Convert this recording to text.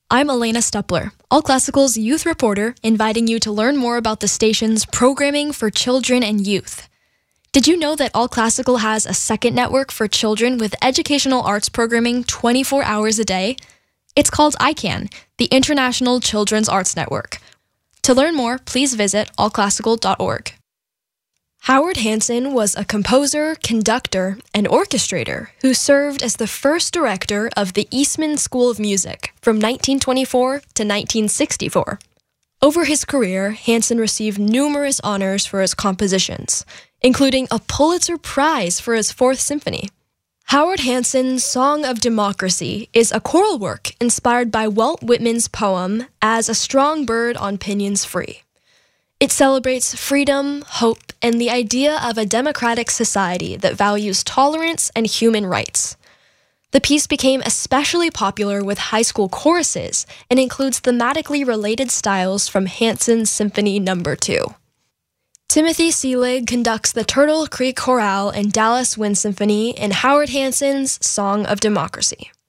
I'm Elena Stepler, All Classical's youth reporter, inviting you to learn more about the station's programming for children and youth. Did you know that All Classical has a second network for children with educational arts programming 24 hours a day? It's called ICANN, the International Children's Arts Network. To learn more, please visit allclassical.org. Howard Hanson was a composer, conductor, and orchestrator who served as the first director of the Eastman School of Music from 1924 to 1964. Over his career, Hanson received numerous honors for his compositions, including a Pulitzer Prize for his Fourth Symphony. Howard Hanson's Song of Democracy is a choral work inspired by Walt Whitman's poem As a Strong Bird on Pinions Free. It celebrates freedom, hope, and the idea of a democratic society that values tolerance and human rights. The piece became especially popular with high school choruses and includes thematically related styles from Hanson's Symphony No. 2. Timothy Seelig conducts the Turtle Creek Chorale and Dallas Wind Symphony in Howard Hanson's Song of Democracy.